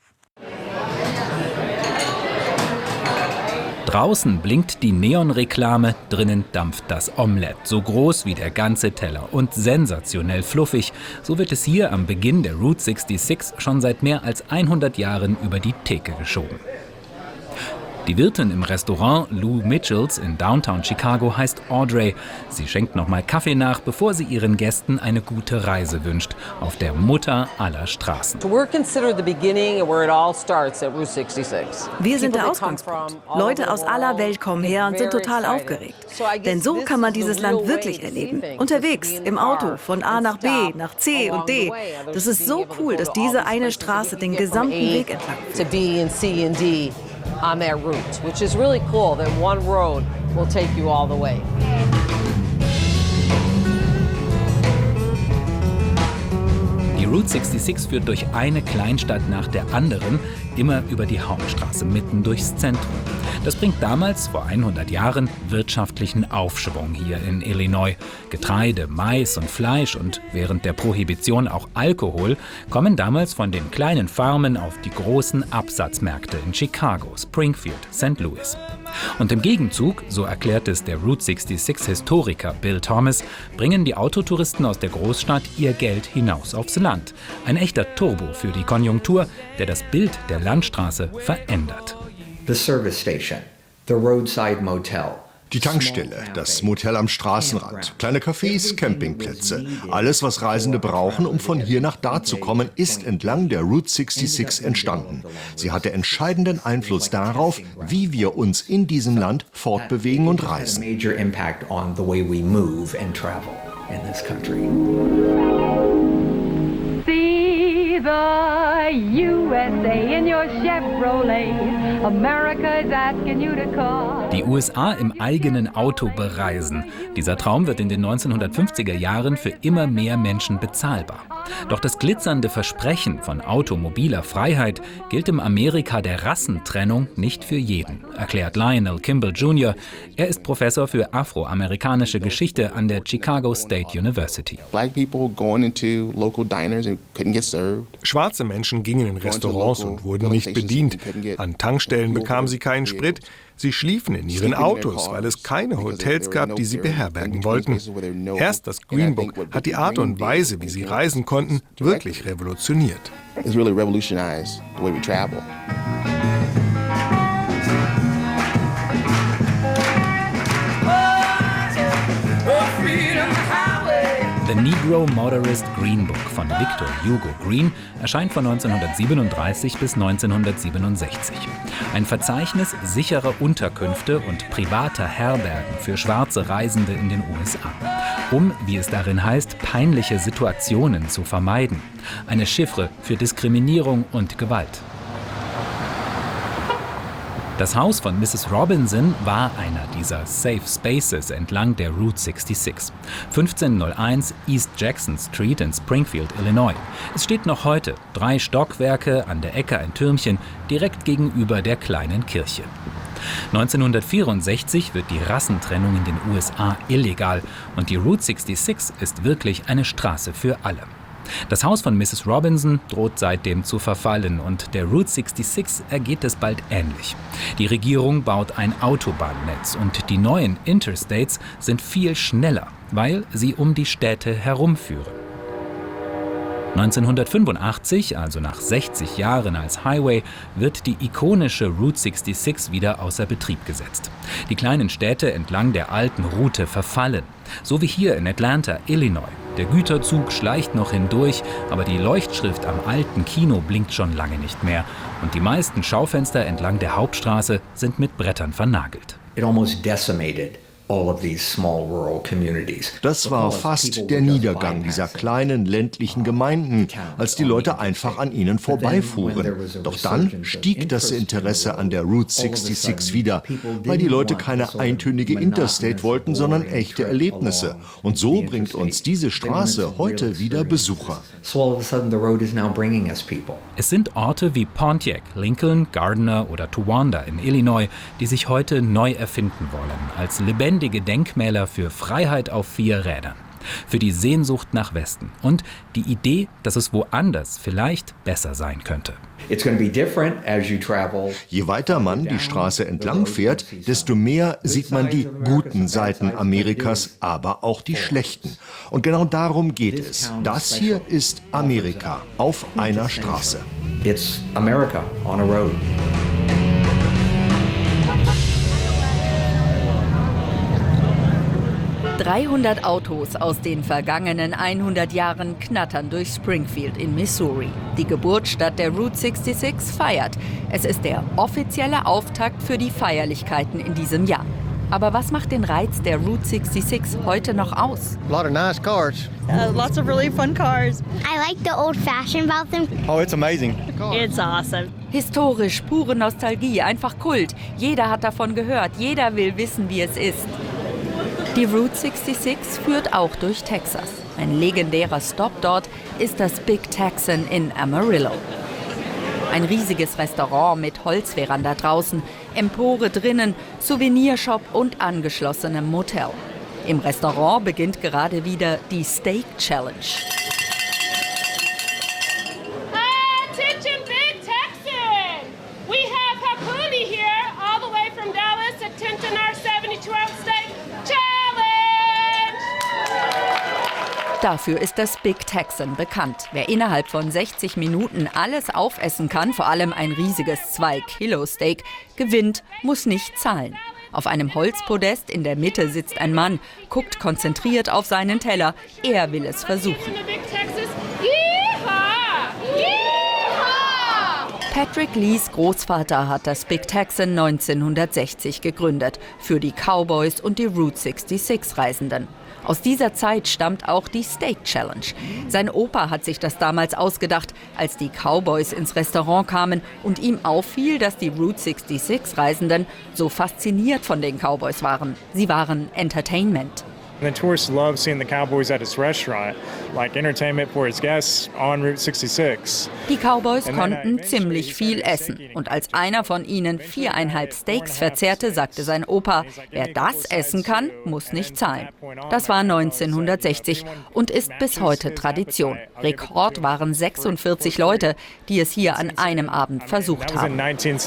Draußen blinkt die Neonreklame, drinnen dampft das Omelett, so groß wie der ganze Teller und sensationell fluffig. So wird es hier am Beginn der Route sechsundsechzig schon seit mehr als hundert Jahren über die Theke geschoben. Die Wirtin im Restaurant Lou Mitchells in Downtown Chicago heißt Audrey. Sie schenkt nochmal Kaffee nach, bevor sie ihren Gästen eine gute Reise wünscht, auf der Mutter aller Straßen.
Wir sind der Ausgangspunkt. Leute aus aller Welt kommen her und sind total aufgeregt. Denn so kann man dieses Land wirklich erleben. Unterwegs, im Auto, von A nach B, nach C und D. Das ist so cool, dass diese eine Straße den gesamten Weg entlang führt.
On their route, which is really cool that one road will take you all the way.
Die Route sechsundsechzig führt durch eine Kleinstadt nach der anderen, immer über die Hauptstraße mitten durchs Zentrum. Das bringt damals, vor hundert Jahren, wirtschaftlichen Aufschwung hier in Illinois. Getreide, Mais und Fleisch und während der Prohibition auch Alkohol kommen damals von den kleinen Farmen auf die großen Absatzmärkte in Chicago, Springfield, Sankt Louis. Und im Gegenzug, so erklärt es der Route sechsundsechzig-Historiker Bill Thomas, bringen die Autotouristen aus der Großstadt ihr Geld hinaus aufs Land. Ein echter Turbo für die Konjunktur, der das Bild der Landstraße verändert.
The service station, the roadside motel.
Die Tankstelle, das Motel am Straßenrand, kleine Cafés, Campingplätze. Alles, was Reisende brauchen, um von hier nach da zu kommen, ist entlang der Route sechsundsechzig entstanden. Sie hatte entscheidenden Einfluss darauf, wie wir uns in diesem Land fortbewegen und reisen.
The U S A in your Chevrolet. America's asking you to call.
Die U S A im eigenen Auto bereisen. Dieser Traum wird in den neunzehnhundertfünfziger Jahren für immer mehr Menschen bezahlbar. Doch das glitzernde Versprechen von automobiler Freiheit gilt im Amerika der Rassentrennung nicht für jeden, erklärt Lionel Kimball Junior Er ist Professor für afroamerikanische Geschichte an der Chicago State University.
Schwarze Menschen gingen in Restaurants und wurden nicht bedient. An Tankstellen bekamen sie keinen Sprit. Sie schliefen in ihren Autos, weil es keine Hotels gab, die sie beherbergen wollten. Erst das Green Book hat die Art und Weise, wie sie reisen konnten, wirklich revolutioniert.
The Negro Motorist Green Book von Victor Hugo Green erscheint von neunzehnhundertsiebenunddreißig bis neunzehnhundertsiebenundsechzig. Ein Verzeichnis sicherer Unterkünfte und privater Herbergen für schwarze Reisende in den U S A. Um, wie es darin heißt, peinliche Situationen zu vermeiden. Eine Chiffre für Diskriminierung und Gewalt. Das Haus von Misses Robinson war einer dieser Safe Spaces entlang der Route sechsundsechzig. fünfzehnhunderteins East Jackson Street in Springfield, Illinois. Es steht noch heute, drei Stockwerke, an der Ecke ein Türmchen, direkt gegenüber der kleinen Kirche. neunzehnhundertvierundsechzig wird die Rassentrennung in den U S A illegal und die Route sechsundsechzig ist wirklich eine Straße für alle. Das Haus von Misses Robinson droht seitdem zu verfallen und der Route sechsundsechzig ergeht es bald ähnlich. Die Regierung baut ein Autobahnnetz und die neuen Interstates sind viel schneller, weil sie um die Städte herumführen. neunzehnhundertfünfundachtzig, also nach sechzig Jahren als Highway, wird die ikonische Route sechsundsechzig wieder außer Betrieb gesetzt. Die kleinen Städte entlang der alten Route verfallen, so wie hier in Atlanta, Illinois. Der Güterzug schleicht noch hindurch, aber die Leuchtschrift am alten Kino blinkt schon lange nicht mehr. Und die meisten Schaufenster entlang der Hauptstraße sind mit Brettern vernagelt.
It almost decimated all of these small rural communities.
Das war fast der Niedergang dieser kleinen ländlichen Gemeinden, als die Leute einfach an ihnen vorbeifuhren. Doch dann stieg das Interesse an der Route sechsundsechzig wieder, weil die Leute keine eintönige Interstate wollten, sondern echte Erlebnisse. Und so bringt uns diese Straße heute wieder Besucher.
Es sind Orte wie Pontiac, Lincoln, Gardner oder Towanda in Illinois, die sich heute neu erfinden wollen, als lebendige Denkmäler für Freiheit auf vier Rädern, für die Sehnsucht nach Westen und die Idee, dass es woanders vielleicht besser sein könnte.
Je weiter man die Straße entlang fährt, desto mehr sieht man die guten Seiten Amerikas, aber auch die schlechten. Und genau darum geht es. Das hier ist Amerika auf einer Straße.
It's America on a road.
dreihundert Autos aus den vergangenen hundert Jahren knattern durch Springfield in Missouri. Die Geburtsstadt der Route sechsundsechzig feiert. Es ist der offizielle Auftakt für die Feierlichkeiten in diesem Jahr. Aber was macht den Reiz der Route sechsundsechzig heute noch aus?
A lot of nice cars.
Uh, lots of really fun cars.
I like the old fashioned about them.
Oh, it's amazing.
It's awesome.
Historisch, pure Nostalgie, einfach Kult. Jeder hat davon gehört, jeder will wissen, wie es ist. Die Route sechsundsechzig führt auch durch Texas. Ein legendärer Stopp dort ist das Big Texan in Amarillo. Ein riesiges Restaurant mit Holzveranda draußen, Empore drinnen, Souvenirshop und angeschlossenem Motel. Im Restaurant beginnt gerade wieder die Steak Challenge.
Attention Big Texan! We have Hakuni here, all the way from Dallas. Attention our seventy-two ounce steak challenge!
Dafür ist das Big Texan bekannt. Wer innerhalb von sechzig Minuten alles aufessen kann, vor allem ein riesiges zwei Kilo Steak, gewinnt, muss nicht zahlen. Auf einem Holzpodest in der Mitte sitzt ein Mann, guckt konzentriert auf seinen Teller. Er will es versuchen. Patrick Lees Großvater hat das Big Texan neunzehnhundertsechzig gegründet, für die Cowboys und die Route sechsundsechzig-Reisenden. Aus dieser Zeit stammt auch die Steak Challenge. Sein Opa hat sich das damals ausgedacht, als die Cowboys ins Restaurant kamen und ihm auffiel, dass die Route sechsundsechzig-Reisenden so fasziniert von den Cowboys waren. Sie waren Entertainment.
The tourists love seeing the Cowboys at its restaurant, like entertainment for its guests on Route sechsundsechzig.
Die Cowboys konnten ziemlich viel essen. Und als einer von ihnen viereinhalb Steaks verzehrte, sagte sein Opa, wer das essen kann, muss nicht zahlen. Das war neunzehnhundertsechzig und ist bis heute Tradition. Rekord waren sechsundvierzig Leute, die es hier an einem Abend versucht haben.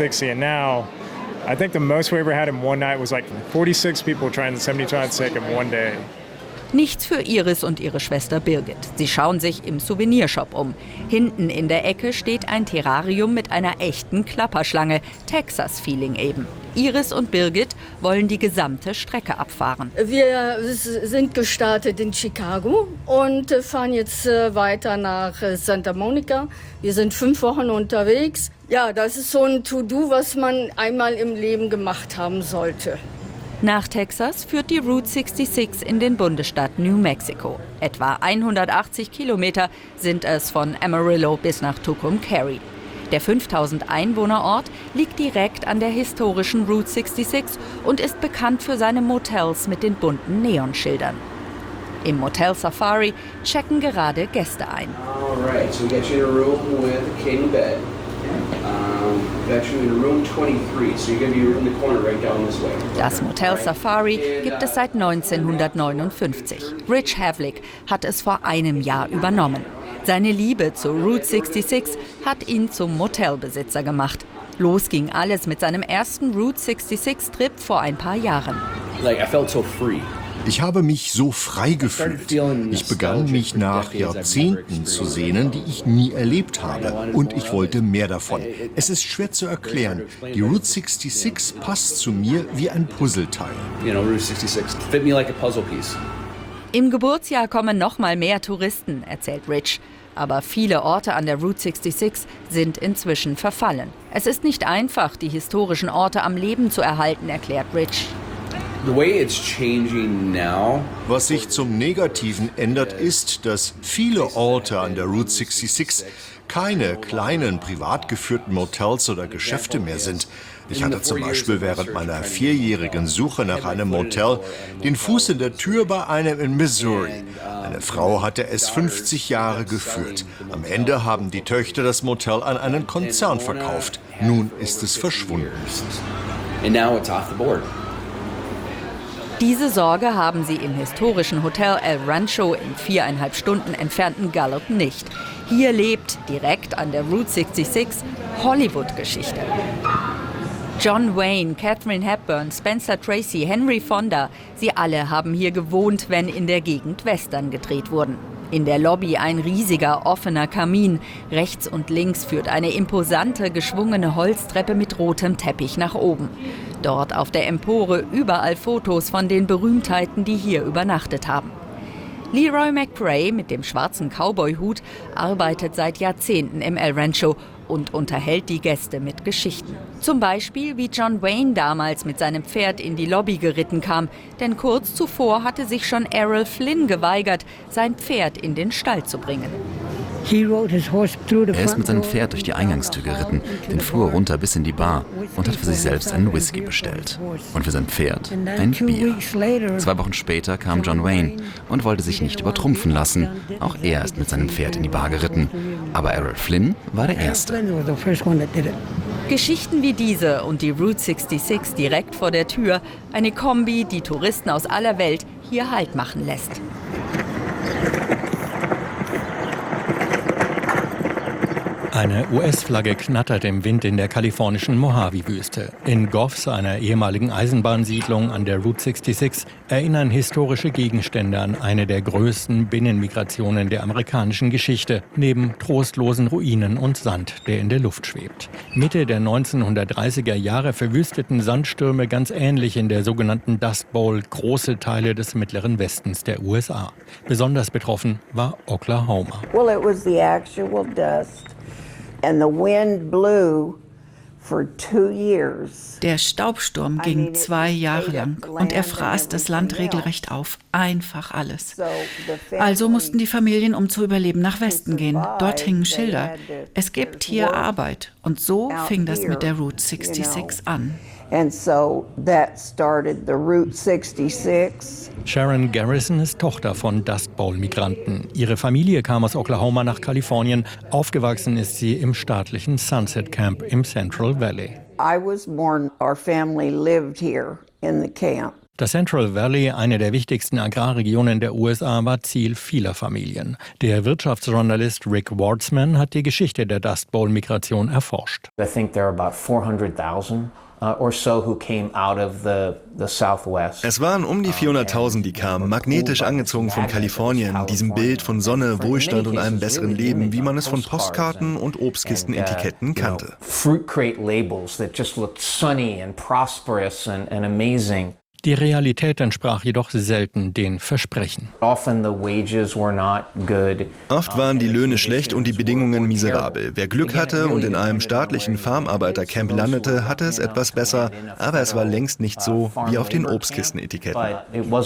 I think the most we ever had in one night was like forty-six people trying the seventy-two ounce steak in one day.
Nichts für Iris und ihre Schwester Birgit. Sie schauen sich im Souvenirshop um. Hinten in der Ecke steht ein Terrarium mit einer echten Klapperschlange. Texas-Feeling eben. Iris und Birgit wollen die gesamte Strecke abfahren.
Wir sind gestartet in Chicago und fahren jetzt weiter nach Santa Monica. Wir sind fünf Wochen unterwegs. Ja, das ist so ein To-Do, was man einmal im Leben gemacht haben sollte.
Nach Texas führt die Route sechsundsechzig in den Bundesstaat New Mexico. Etwa hundertachtzig Kilometer sind es von Amarillo bis nach Tucumcari. Der fünftausend Einwohner-Ort liegt direkt an der historischen Route sechsundsechzig und ist bekannt für seine Motels mit den bunten Neonschildern. Im Motel Safari checken gerade Gäste ein.
Alright, so we got you in a room with a king bed. Um, got you in room twenty-three, so you're going to be in the corner right down this way.
Das Motel Safari gibt es seit neunzehnhundertneunundfünfzig. Rich Havlik hat es vor einem Jahr übernommen. Seine Liebe zu Route sechsundsechzig hat ihn zum Motelbesitzer gemacht. Los ging alles mit seinem ersten Route sechsundsechzig-Trip vor ein paar Jahren.
Like, I felt so free. Ich habe mich so frei gefühlt. Ich begann, mich nach Jahrzehnten zu sehnen, die ich nie erlebt habe. Und ich wollte mehr davon. Es ist schwer zu erklären. Die Route sechsundsechzig passt zu mir wie ein Puzzleteil.
Im Geburtsjahr kommen noch mal mehr Touristen, erzählt Rich. Aber viele Orte an der Route sechsundsechzig sind inzwischen verfallen. Es ist nicht einfach, die historischen Orte am Leben zu erhalten, erklärt Rich.
Was sich zum Negativen ändert, ist, dass viele Orte an der Route sechsundsechzig keine kleinen, privat geführten Motels oder Geschäfte mehr sind. Ich hatte zum Beispiel während meiner vierjährigen Suche nach einem Motel den Fuß in der Tür bei einem in Missouri. Eine Frau hatte es fünfzig Jahre geführt. Am Ende haben die Töchter das Motel an einen Konzern verkauft. Nun ist es verschwunden.
Diese Sorge haben sie im historischen Hotel El Rancho im viereinhalb Stunden entfernten Gallup nicht. Hier lebt, direkt an der Route sechsundsechzig, Hollywood-Geschichte. John Wayne, Katharine Hepburn, Spencer Tracy, Henry Fonda, sie alle haben hier gewohnt, wenn in der Gegend Western gedreht wurden. In der Lobby ein riesiger, offener Kamin. Rechts und links führt eine imposante, geschwungene Holztreppe mit rotem Teppich nach oben. Dort auf der Empore überall Fotos von den Berühmtheiten, die hier übernachtet haben. Leroy McRae mit dem schwarzen Cowboy-Hut arbeitet seit Jahrzehnten im El Rancho und unterhält die Gäste mit Geschichten. Zum Beispiel, wie John Wayne damals mit seinem Pferd in die Lobby geritten kam. Denn kurz zuvor hatte sich schon Errol Flynn geweigert, sein Pferd in den Stall zu bringen.
Er ist mit seinem Pferd durch die Eingangstür geritten, den Flur runter bis in die Bar und hat für sich selbst einen Whisky bestellt. Und für sein Pferd ein Bier. Zwei Wochen später kam John Wayne und wollte sich nicht übertrumpfen lassen. Auch er ist mit seinem Pferd in die Bar geritten. Aber Errol Flynn war der Erste.
Geschichten wie diese und die Route sechsundsechzig direkt vor der Tür, eine Kombi, die Touristen aus aller Welt hier Halt machen lässt.
Eine U S-Flagge knattert im Wind in der kalifornischen Mojave-Wüste. In Goffs, einer ehemaligen Eisenbahnsiedlung an der Route sechsundsechzig, erinnern historische Gegenstände an eine der größten Binnenmigrationen der amerikanischen Geschichte, neben trostlosen Ruinen und Sand, der in der Luft schwebt. Mitte der neunzehnhundertdreißiger Jahre verwüsteten Sandstürme ganz ähnlich in der sogenannten Dust Bowl große Teile des mittleren Westens der U S A. Besonders betroffen war Oklahoma.
Well, it was the actual dust. And the wind blew for two years.
Der Staubsturm ging zwei Jahre lang und er fraß das Land regelrecht auf. Einfach alles. Also mussten die Familien, um zu überleben, nach Westen gehen. Dort hingen Schilder. Es gibt hier Arbeit. Und so fing das mit der Route sechsundsechzig an.
And so that started the Route sechsundsechzig.
Sharon Garrison ist Tochter von Dust Bowl-Migranten. Ihre Familie kam aus Oklahoma nach Kalifornien. Aufgewachsen ist sie im staatlichen Sunset Camp im Central Valley.
I was born, our family lived here in the camp.
Das Central Valley, eine der wichtigsten Agrarregionen der U S A, war Ziel vieler Familien. Der Wirtschaftsjournalist Rick Wardsman hat die Geschichte der Dust Bowl-Migration erforscht.
I think there are about four hundred thousand. Es
waren um die vierhunderttausend, die kamen, magnetisch angezogen von Kalifornien, diesem Bild von Sonne, Wohlstand und einem besseren Leben, wie man es von Postkarten und Obstkistenetiketten kannte.
Fruit crate labels that just looked sunny and prosperous and, and amazing.
Die Realität entsprach jedoch selten den Versprechen.
Oft waren die Löhne schlecht und die Bedingungen miserabel. Wer Glück hatte und in einem staatlichen Farmarbeitercamp landete, hatte es etwas besser, aber es war längst nicht so wie auf den Obstkistenetiketten.
All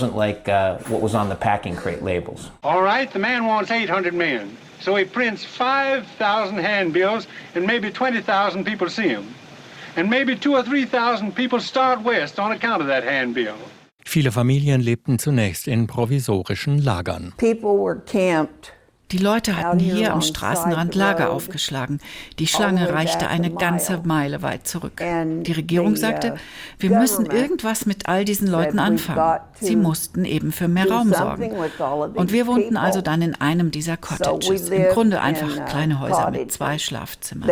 right, the man wants eight hundred men. So he prints five thousand handbills and maybe twenty thousand people see him. And maybe two or three thousand people start west on account of that handbill.
Viele Familien lebten zunächst in provisorischen Lagern.
People were camped.
Die Leute hatten hier am Straßenrand Lager aufgeschlagen. Die Schlange reichte eine ganze Meile weit zurück. Die Regierung sagte, wir müssen irgendwas mit all diesen Leuten anfangen. Sie mussten eben für mehr Raum sorgen. Und wir wohnten also dann in einem dieser Cottages. Im Grunde einfach kleine Häuser mit zwei Schlafzimmern.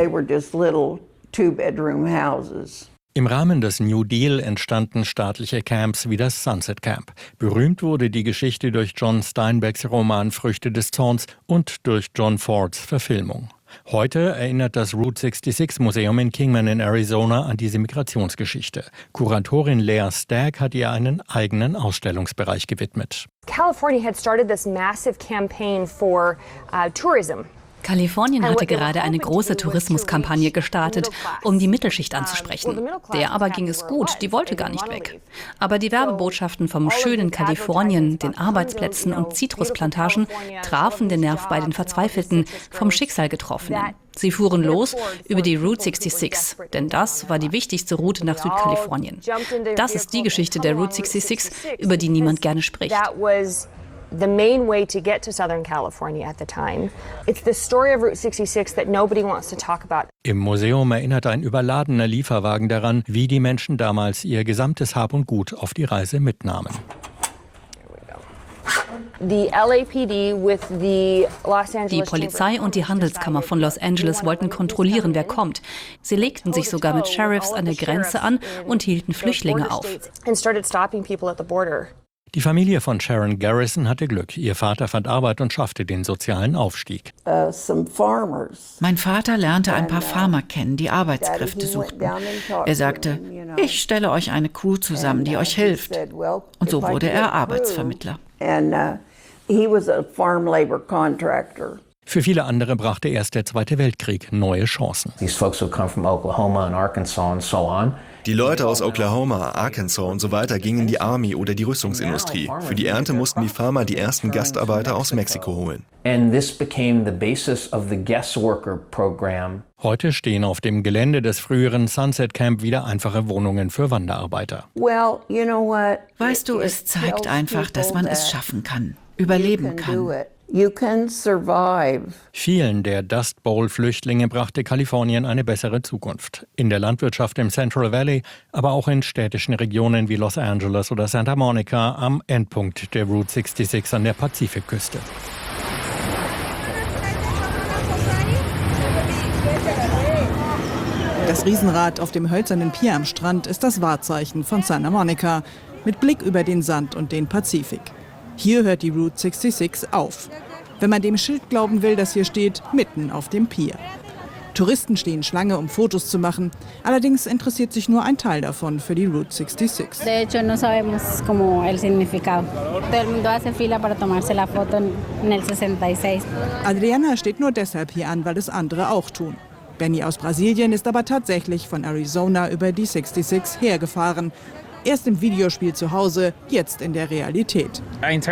Im Rahmen des New Deal entstanden staatliche Camps wie das Sunset Camp. Berühmt wurde die Geschichte durch John Steinbecks Roman Früchte des Zorns und durch John Fords Verfilmung. Heute erinnert das Route sechsundsechzig Museum in Kingman in Arizona an diese Migrationsgeschichte. Kuratorin Lea Stagg hat ihr einen eigenen Ausstellungsbereich gewidmet.
California had started this massive campaign for uh, tourism.
Kalifornien hatte gerade eine große Tourismuskampagne gestartet, um die Mittelschicht anzusprechen. Der aber ging es gut, die wollte gar nicht weg. Aber die Werbebotschaften vom schönen Kalifornien, den Arbeitsplätzen und Zitrusplantagen trafen den Nerv bei den Verzweifelten, vom Schicksal Getroffenen. Sie fuhren los über die Route sechsundsechzig, denn das war die wichtigste Route nach Südkalifornien. Das ist die Geschichte der Route sechsundsechzig, über die niemand gerne spricht.
The main way to get to Southern California at the time. It's the story of Route sechsundsechzig that nobody wants to talk about.
Im Museum erinnert ein überladener Lieferwagen daran, wie die Menschen damals ihr gesamtes Hab und Gut auf die Reise mitnahmen.
The L A P D with the Los Angeles
Die Polizei und die Handelskammer von Los Angeles wollten kontrollieren, wer kommt. Sie legten sich sogar mit Sheriffs an der Grenze an und hielten Flüchtlinge auf.
And started stopping people at the border.
Die Familie von Sharon Garrison hatte Glück. Ihr Vater fand Arbeit und schaffte den sozialen Aufstieg.
Mein Vater lernte ein paar Farmer kennen, die Arbeitskräfte suchten. Er sagte, ich stelle euch eine Crew zusammen, die euch hilft. Und so wurde er Arbeitsvermittler.
Für viele andere brachte erst der Zweite Weltkrieg neue Chancen.
Die Leute aus Oklahoma, Arkansas und so weiter gingen in die Army oder die Rüstungsindustrie. Für die Ernte mussten die Farmer die ersten Gastarbeiter aus Mexiko holen.
Heute stehen auf dem Gelände des früheren Sunset Camp wieder einfache Wohnungen für Wanderarbeiter.
Weißt du, es zeigt einfach, dass man es schaffen kann, überleben kann.
You can survive.
Vielen der Dust Bowl-Flüchtlinge brachte Kalifornien eine bessere Zukunft. In der Landwirtschaft im Central Valley, aber auch in städtischen Regionen wie Los Angeles oder Santa Monica am Endpunkt der Route sechsundsechzig an der Pazifikküste.
Das Riesenrad auf dem hölzernen Pier am Strand ist das Wahrzeichen von Santa Monica, mit Blick über den Sand und den Pazifik. Hier hört die Route sechsundsechzig auf. Wenn man dem Schild glauben will, das hier steht, mitten auf dem Pier. Touristen stehen Schlange, um Fotos zu machen. Allerdings interessiert sich nur ein Teil davon für die Route sechsundsechzig.
De hecho, no sabemos como el significado. Todo el mundo hace fila para tomarse la foto en el sesenta y seis.
Adriana steht nur deshalb hier an, weil es andere auch tun. Benny aus Brasilien ist aber tatsächlich von Arizona über die sechsundsechzig hergefahren. Erst im Videospiel zu Hause, jetzt in der Realität.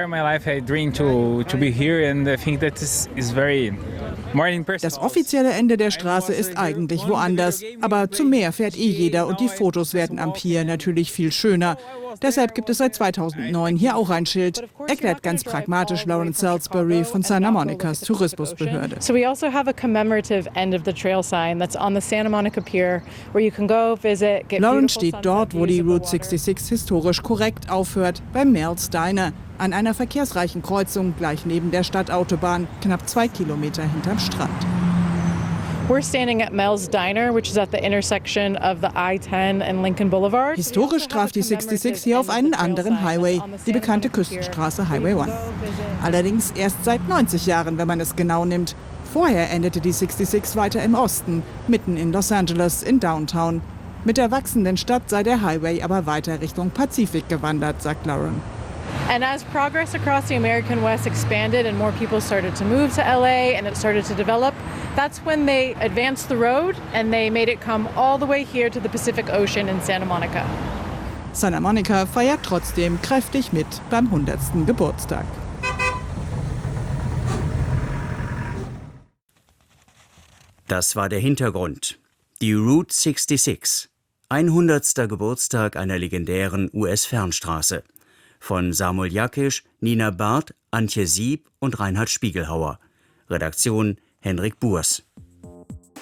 Das offizielle Ende der Straße ist eigentlich woanders, aber zum Meer fährt eh jeder und die Fotos werden am Pier natürlich viel schöner. Deshalb gibt es seit zweitausendneun hier auch ein Schild, erklärt ganz pragmatisch Lauren Salisbury von Santa Monicas Tourismusbehörde.
So we also have a commemorative end of the trail sign that's on the Santa Monica Pier where you can go visit, get
Lauren steht dort, wo die Route sechsundsechzig historisch korrekt aufhört, bei Mel's Diner, an einer verkehrsreichen Kreuzung gleich neben der Stadtautobahn, knapp zwei Kilometer hinterm Strand.
We're standing at Mel's Diner, which is at the intersection of the I ten and Lincoln Boulevard.
Historisch traf die sechsundsechzig hier auf einen anderen Highway, die bekannte Küstenstraße Highway eins. Allerdings erst seit neunzig Jahren, wenn man es genau nimmt. Vorher endete die sechsundsechzig weiter im Osten, mitten in Los Angeles, in Downtown. Mit der wachsenden Stadt sei der Highway aber weiter Richtung Pazifik gewandert, sagt Lauren.
And as progress across the American West expanded and more people started to move to L A and it started to develop, that's when they advanced the road and they made it come all the way here to the Pacific Ocean in Santa Monica.
Santa Monica feiert trotzdem kräftig mit beim hundertsten Geburtstag.
Das war der Hintergrund. Die Route sechsundsechzig. hundertster Geburtstag einer legendären U S-Fernstraße. Von Samuel Jakisch, Nina Barth, Antje Sieb und Reinhard Spiegelhauer. Redaktion Henrik Burs.